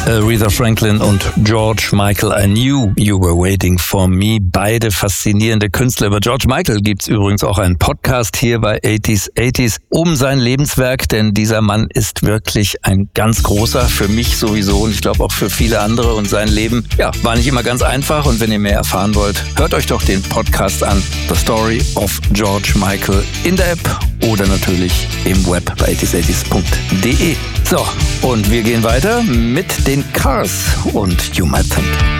Aretha Franklin und George Michael, I Knew You Were Waiting For Me. Beide faszinierende Künstler. Über George Michael gibt's übrigens auch einen Podcast hier bei 80s um sein Lebenswerk, denn dieser Mann ist wirklich ein ganz großer, für mich sowieso und ich glaube auch für viele andere. Und sein Leben, war nicht immer ganz einfach. Und wenn ihr mehr erfahren wollt, hört euch doch den Podcast an. The Story of George Michael in der App oder natürlich im Web bei 80s80s.de. So, und wir gehen weiter mit den Cars und You Might Think.